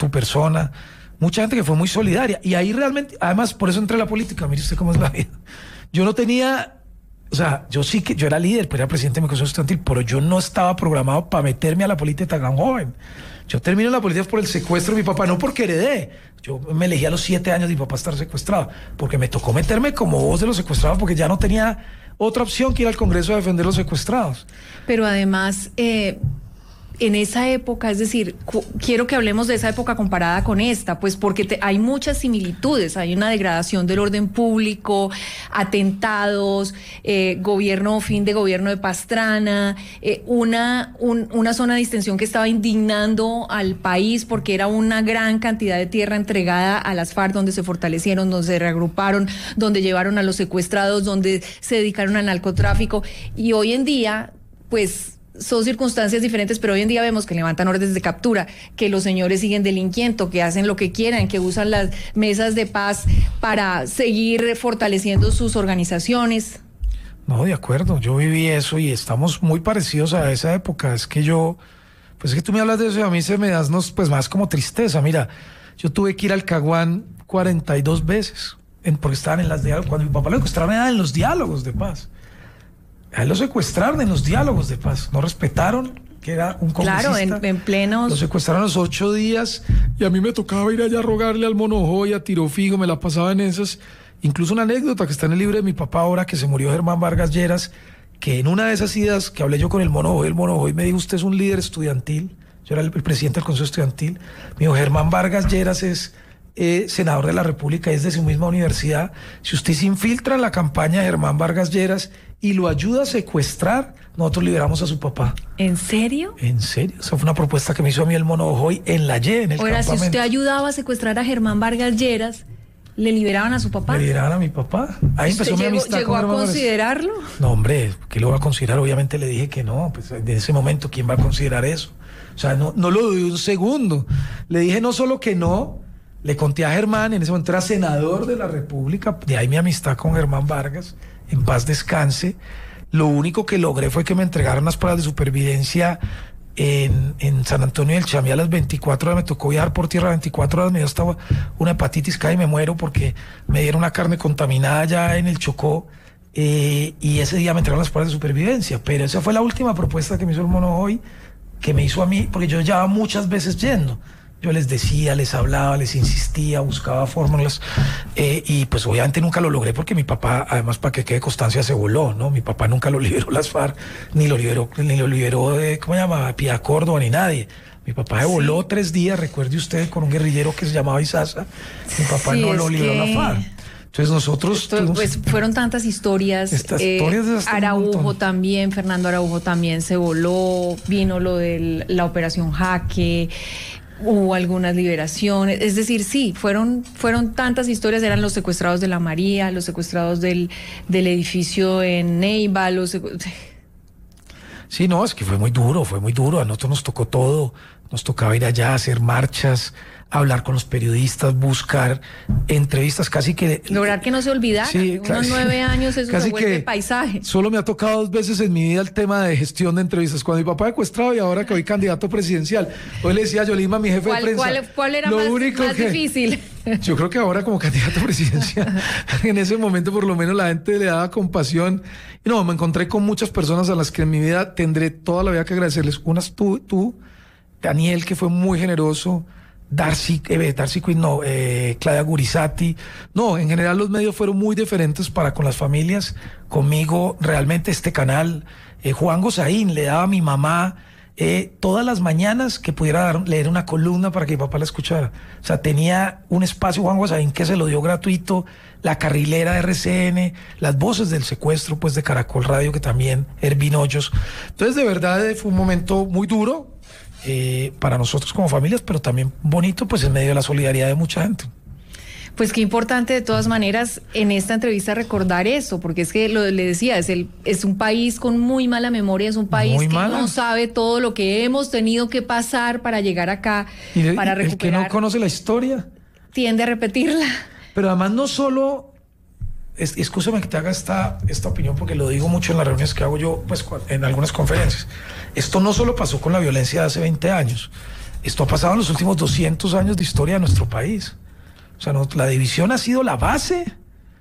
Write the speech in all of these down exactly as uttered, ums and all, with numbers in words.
persona, mucha gente que fue muy solidaria. Y ahí realmente, además, por eso entré a la política. Mire usted cómo es la vida. Yo no tenía, o sea, yo sí que, yo era líder, pero era presidente de mi consejo estudiantil, pero yo no estaba programado para meterme a la política tan joven. Yo terminé en la política por el secuestro de mi papá, no porque heredé. Yo me elegí a los siete años de mi papá estar secuestrado, porque me tocó meterme como voz de los secuestrados, porque ya no tenía otra opción que ir al Congreso a defender a los secuestrados. Pero además, eh, en esa época, es decir, cu- quiero que hablemos de esa época comparada con esta, pues porque te, hay muchas similitudes, hay una degradación del orden público, atentados, eh, gobierno, fin de gobierno de Pastrana, eh, una, un, una zona de distensión que estaba indignando al país porque era una gran cantidad de tierra entregada a las FARC, donde se fortalecieron, donde se reagruparon, donde llevaron a los secuestrados, donde se dedicaron al narcotráfico, y hoy en día, pues, son circunstancias diferentes, pero hoy en día vemos que levantan órdenes de captura, que los señores siguen delinquiendo, que hacen lo que quieran, que usan las mesas de paz para seguir fortaleciendo sus organizaciones. No, de acuerdo, yo viví eso y estamos muy parecidos a esa época. Es que yo, pues es que tú me hablas de eso y a mí se me das nos, pues más como tristeza. Mira, yo tuve que ir al Caguán cuarenta y dos veces, en, porque estaban en las diálogos, cuando mi papá lo secuestraron era en los diálogos de paz. A él lo secuestraron en los diálogos de paz, no respetaron que era un congresista. Claro, en, en plenos... Lo secuestraron los ocho días y a mí me tocaba ir allá a rogarle al Monojo y a Tiro Figo, me la pasaba en esas. Incluso una anécdota que está en el libro de mi papá ahora, que se murió Germán Vargas Lleras, que en una de esas idas que hablé yo con el Monojo, el Monojo y me dijo, usted es un líder estudiantil, yo era el, el presidente del Consejo Estudiantil, me dijo, Germán Vargas Lleras es eh, senador de la República, es de su misma universidad, si usted se infiltra en la campaña de Germán Vargas Lleras y lo ayuda a secuestrar, nosotros liberamos a su papá. ¿En serio? ¿En serio? Esa fue una propuesta que me hizo a mí el Mono Ojoy en la Y, en el Ahora, campamento. si usted ayudaba a secuestrar a Germán Vargas Lleras, ¿le liberaban a su papá? ¿Le liberaban a mi papá? Ahí empezó mi llegó, amistad llegó con a Germán Vargas. considerarlo? No, hombre, ¿qué lo va a considerar? Obviamente le dije que no, pues en ese momento, ¿quién va a considerar eso? O sea, no, no lo dudé un segundo. Le dije no solo que no, le conté a Germán, en ese momento era senador de la República, de ahí mi amistad con Germán Vargas, en paz descanse. Lo único que logré fue que me entregaron las pruebas de supervivencia en, en San Antonio del Chamí a las veinticuatro horas. Me tocó viajar por tierra veinticuatro horas, me dio hasta una hepatitis, casi me muero porque me dieron una carne contaminada ya en el Chocó, eh, y ese día me entregaron las pruebas de supervivencia. Pero esa fue la última propuesta que me hizo el Mono hoy, que me hizo a mí, porque yo llevaba muchas veces yendo. Yo les decía, les hablaba, les insistía, buscaba fórmulas, eh, y pues obviamente nunca lo logré porque mi papá, además para que quede constancia, se voló, ¿no? Mi papá nunca lo liberó las FARC, ni lo liberó, ni lo liberó de, ¿cómo se llama? Pía Córdoba, ni nadie. Mi papá se Sí. voló tres días, recuerde usted, con un guerrillero que se llamaba Isaza. Mi papá Sí, no es lo liberó que... la FARC. Entonces nosotros... Esto, tuvimos... pues fueron tantas historias. Estas eh, historias de hasta un Araujo montón. también, Fernando Araujo también se voló, vino lo de la operación Jaque, hubo algunas liberaciones, es decir, sí, fueron, fueron tantas historias, eran los secuestrados de la María, los secuestrados del, del edificio en Neiva, los secu... Sí, no, es que fue muy duro, fue muy duro. A nosotros nos tocó todo. Nos tocaba ir allá, hacer marchas, hablar con los periodistas, buscar entrevistas, casi que... lograr que no se olvidara. Sí, Unos casi- nueve años eso casi se vuelve que paisaje. Solo me ha tocado dos veces en mi vida el tema de gestión de entrevistas. Cuando mi papá secuestrado y ahora que hoy candidato presidencial. Hoy le decía a Yolima, mi jefe de ¿Cuál, prensa. cuál, cuál era lo más, único más que- difícil? Yo creo que ahora como candidato presidencial, en ese momento por lo menos la gente le daba compasión. Y no, me encontré con muchas personas a las que en mi vida tendré toda la vida que agradecerles. Unas tú, tú, Daniel, que fue muy generoso, Darcy, eh, Darcy Quinn, no, eh, Claudia Gurizati. No, en general los medios fueron muy diferentes para con las familias. Conmigo, realmente este canal, eh, Juan Gozaín le daba a mi mamá eh, todas las mañanas que pudiera dar, leer una columna para que mi papá la escuchara. O sea, tenía un espacio Juan Gozaín que se lo dio gratuito, la carrilera de R C N, las voces del secuestro pues de Caracol Radio, que también Ervin Hoyos. Entonces, de verdad, eh, fue un momento muy duro eh, para nosotros como familias, pero también bonito pues en medio de la solidaridad de mucha gente. Pues qué importante de todas maneras en esta entrevista recordar eso, porque es que lo le decía, es el es un país con muy mala memoria, es un país Muy que mala. no sabe todo lo que hemos tenido que pasar para llegar acá, Y de- para el que recuperar, no conoce la historia, tiende a repetirla. pero además no solo, es, excúsame que te haga esta, esta opinión porque lo digo mucho en las reuniones que hago yo, pues cua- en algunas conferencias. Esto no solo pasó con la violencia de hace veinte años. Esto ha pasado en los últimos doscientos años de historia de nuestro país. O sea, no, la división ha sido la base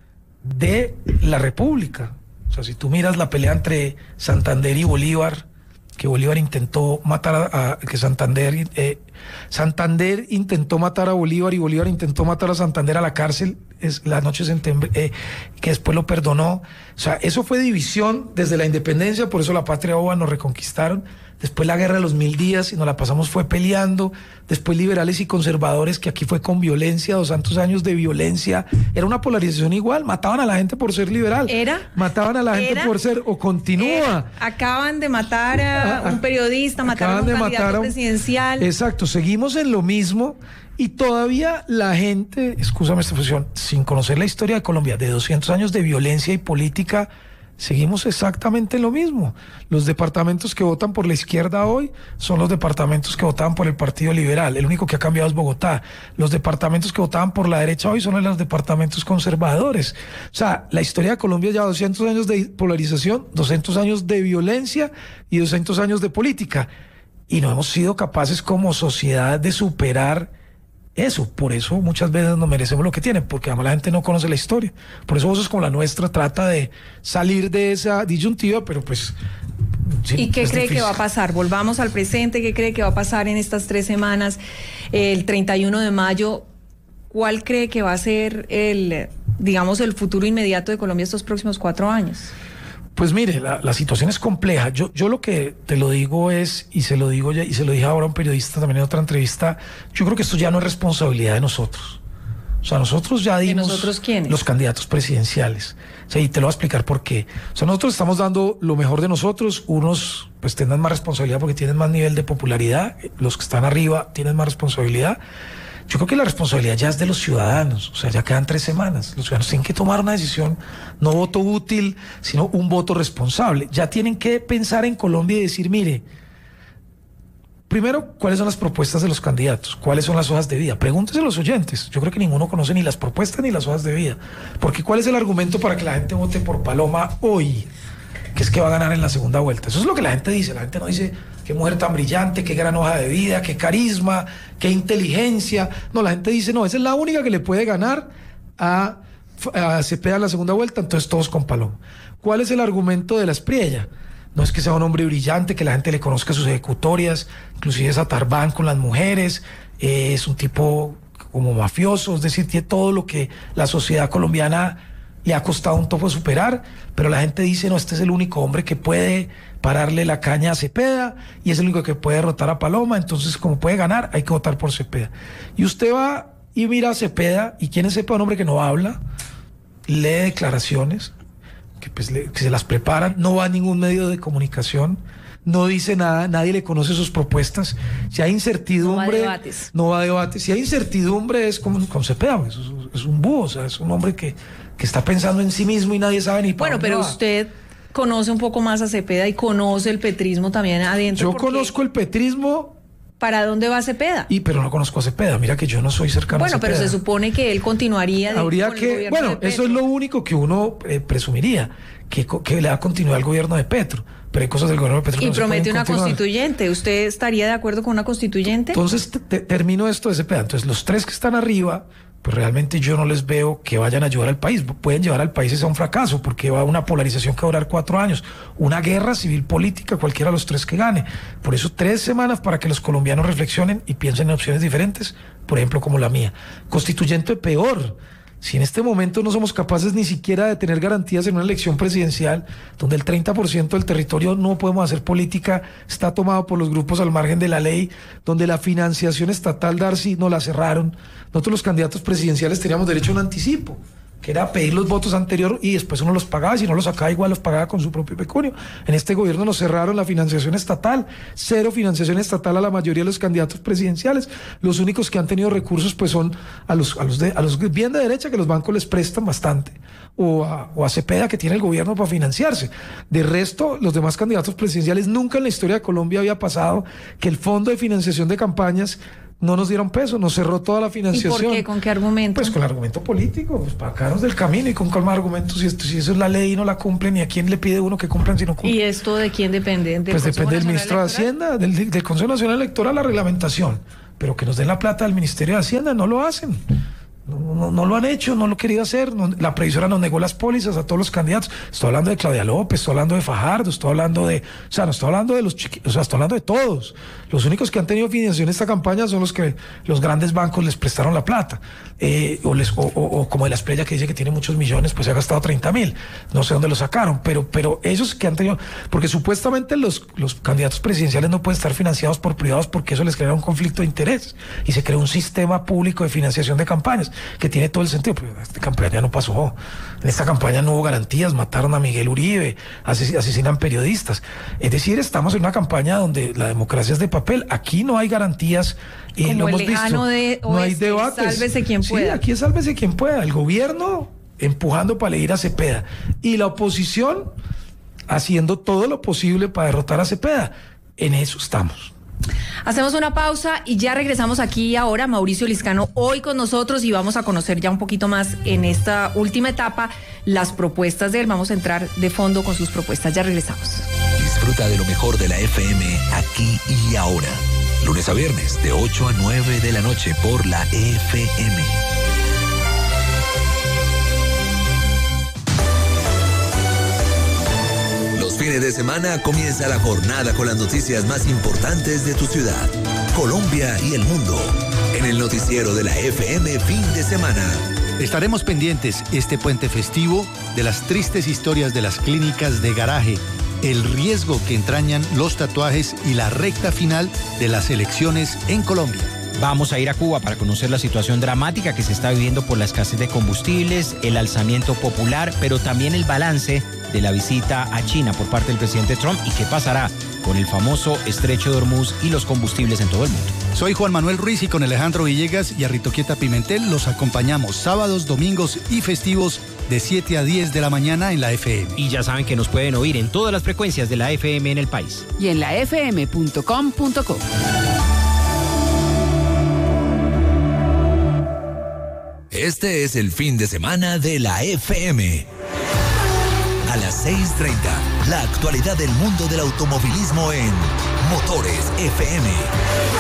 de la República. O sea, si tú miras la pelea entre Santander y Bolívar, que Bolívar intentó matar a, a que Santander, eh, Santander intentó matar a Bolívar y Bolívar intentó matar a Santander a la cárcel, es la noche de septiembre, eh, que después lo perdonó. O sea, eso fue división desde la independencia, por eso la patria boba nos reconquistaron. Después la guerra de los mil días y nos la pasamos fue peleando. Después liberales y conservadores, que aquí fue con violencia, doscientos años de violencia. Era una polarización igual, mataban a la gente por ser liberal. ¿Era? Mataban a la gente ¿Era? por ser, o continúa. Era. Acaban de matar a un periodista, mataron a un de candidato matar a un... presidencial. Exacto, seguimos en lo mismo y todavía la gente, excúsame esta fusión, sin conocer la historia de Colombia, de doscientos años de violencia y política, seguimos exactamente en lo mismo. Los departamentos que votan por la izquierda hoy son los departamentos que votaban por el Partido Liberal. El único que ha cambiado es Bogotá. Los departamentos que votaban por la derecha hoy son los departamentos conservadores. O sea, la historia de Colombia lleva doscientos años de polarización, doscientos años de violencia y doscientos años de política. Y no hemos sido capaces como sociedad de superar eso. Por eso muchas veces no merecemos lo que tienen, porque además la gente no conoce la historia. Por eso voces como la nuestra trata de salir de esa disyuntiva, pero pues... Sí, ¿y qué cree difícil. que va a pasar? Volvamos al presente. ¿Qué cree que va a pasar en estas tres semanas? El treinta y uno de mayo, ¿cuál cree que va a ser el, digamos, el futuro inmediato de Colombia estos próximos cuatro años? Pues mire, la, la situación es compleja. Yo, yo lo que te lo digo es, y se lo digo ya, y se lo dije ahora a un periodista también en otra entrevista, yo creo que esto ya no es responsabilidad de nosotros. O sea, nosotros ya dimos... ¿De nosotros quiénes? Los candidatos presidenciales. O sea, y te lo voy a explicar por qué. O sea, nosotros estamos dando lo mejor de nosotros. Unos pues tendrán más responsabilidad porque tienen más nivel de popularidad. Los que están arriba tienen más responsabilidad. Yo creo que la responsabilidad ya es de los ciudadanos. O sea, ya quedan tres semanas. Los ciudadanos tienen que tomar una decisión, no voto útil, sino un voto responsable. Ya tienen que pensar en Colombia y decir, mire, primero, ¿cuáles son las propuestas de los candidatos? ¿Cuáles son las hojas de vida? Pregúntese a los oyentes. Yo creo que ninguno conoce ni las propuestas ni las hojas de vida. Porque ¿cuál es el argumento para que la gente vote por Paloma hoy? Que es que va a ganar en la segunda vuelta. Eso es lo que la gente dice. La gente no dice qué mujer tan brillante, qué gran hoja de vida, qué carisma, qué inteligencia. No, la gente dice, no, esa es la única que le puede ganar a, a Cepeda en la segunda vuelta, entonces todos con Paloma. ¿Cuál es el argumento de la Espriella? No es que sea un hombre brillante, que la gente le conozca sus ejecutorias, inclusive es atarbán con las mujeres, eh, es un tipo como mafioso, es decir, tiene todo lo que la sociedad colombiana le ha costado un topo superar, pero la gente dice, no, este es el único hombre que puede pararle la caña a Cepeda y es el único que puede derrotar a Paloma, entonces como puede ganar, hay que votar por Cepeda. Y usted va y mira a Cepeda, y ¿quién es Cepeda? Un hombre que no habla, lee declaraciones, que, pues, le, que se las preparan, no va a ningún medio de comunicación, no dice nada, nadie le conoce sus propuestas. Si hay incertidumbre, no va a debates. No va a debates. Si hay incertidumbre es como con Cepeda, es, es un búho, o sea, es un hombre que, que está pensando en sí mismo y nadie sabe ni para Bueno, dónde pero va. usted conoce un poco más a Cepeda y conoce el petrismo también adentro. Yo conozco el petrismo. ¿Para dónde va Cepeda? Y pero no conozco a Cepeda, mira que yo no soy cercano bueno, a Cepeda. pero se supone que él continuaría de, Habría con el que, gobierno bueno, de Petro. eso es lo único que uno eh, presumiría, que, que le da continuidad al gobierno de Petro, pero hay cosas del gobierno de Petro que Y no se promete pueden una continuar. constituyente. ¿Usted estaría de acuerdo con una constituyente? Entonces te, te, termino esto de Cepeda. Entonces los tres que están arriba, pues realmente yo no les veo que vayan a ayudar al país. Pueden llevar al país a un fracaso, porque va a una polarización que va a durar cuatro años, una guerra civil política, cualquiera de los tres que gane. Por eso tres semanas para que los colombianos reflexionen y piensen en opciones diferentes, por ejemplo como la mía. Constituyente peor. Si en este momento no somos capaces ni siquiera de tener garantías en una elección presidencial, donde el treinta por ciento del territorio no podemos hacer política, está tomado por los grupos al margen de la ley, donde la financiación estatal, Darcy, no la cerraron. Nosotros los candidatos presidenciales teníamos derecho a un anticipo, que era pedir los votos anterior y después uno los pagaba, si no los sacaba igual los pagaba con su propio pecunio. En este gobierno nos cerraron la financiación estatal, cero financiación estatal a la mayoría de los candidatos presidenciales. Los únicos que han tenido recursos pues son a los, a los, de, a los bien de derecha, que los bancos les prestan bastante, o a, o a Cepeda, que tiene el gobierno para financiarse. De resto, los demás candidatos presidenciales, nunca en la historia de Colombia había pasado que el fondo de financiación de campañas no nos dieron peso, nos cerró toda la financiación. ¿Y por qué? ¿Con qué argumento? Pues con el argumento político, pues para sacarnos del camino. ¿Y con cuál más argumento? Si, esto, si eso es la ley y no la cumplen, ¿y a quién le pide uno que cumplan si no cumplen? ¿Y esto de quién depende? ¿Del Pues Consejo depende del Nacional ministro de Electoral? Hacienda, del, del Consejo Nacional Electoral, la reglamentación. Pero que nos den la plata al Ministerio de Hacienda, no lo hacen. No, no, no lo han hecho, no lo han querido hacer. No, la previsora nos negó las pólizas a todos los candidatos. Estoy hablando de Claudia López, estoy hablando de Fajardo, estoy hablando de... O sea, no estoy hablando de los chiquitos, o sea, estoy hablando de todos. Los únicos que han tenido financiación en esta campaña son los que los grandes bancos les prestaron la plata. Eh, o, les, o, o, o como de la Esplella, que dice que tiene muchos millones, pues se ha gastado treinta mil. No sé dónde lo sacaron, pero, pero ellos que han tenido... Porque supuestamente los, los candidatos presidenciales no pueden estar financiados por privados porque eso les crea un conflicto de interés. Y se crea un sistema público de financiación de campañas que tiene todo el sentido. Pero en esta campaña no pasó. En esta campaña no hubo garantías, mataron a Miguel Uribe, ases asesinan periodistas. Es decir, estamos en una campaña donde la democracia es de papel. Aquí no hay garantías. Eh, Como lo el hemos lejano visto. de No hay oeste, debates. sálvese quien Sí, pueda. aquí es sálvese quien pueda. El gobierno empujando para elegir a Cepeda y la oposición haciendo todo lo posible para derrotar a Cepeda. En eso estamos. Hacemos una pausa y ya regresamos aquí ahora. Mauricio Liscano hoy con nosotros y vamos a conocer ya un poquito más en esta última etapa las propuestas de él. Vamos a entrar de fondo con sus propuestas. Ya regresamos. Disfruta de lo mejor de la F M aquí y ahora. Lunes a viernes de ocho a nueve de la noche por la F M. Los fines de semana comienza la jornada con las noticias más importantes de tu ciudad, Colombia y el mundo. En el noticiero de la F M Fin de Semana. Estaremos pendientes este puente festivo de las tristes historias de las clínicas de garaje, el riesgo que entrañan los tatuajes y la recta final de las elecciones en Colombia. Vamos a ir a Cuba para conocer la situación dramática que se está viviendo por la escasez de combustibles, el alzamiento popular, pero también el balance de la visita a China por parte del presidente Trump y qué pasará con el famoso estrecho de Hormuz y los combustibles en todo el mundo. Soy Juan Manuel Ruiz y con Alejandro Villegas y a Ritoquieta Pimentel los acompañamos sábados, domingos y festivos de siete a diez de la mañana en la F M. Y ya saben que nos pueden oír en todas las frecuencias de la F M en el país. Y en la f m punto com punto co. Este es el fin de semana de la F M. A las seis treinta, la actualidad del mundo del automovilismo en Motores F M.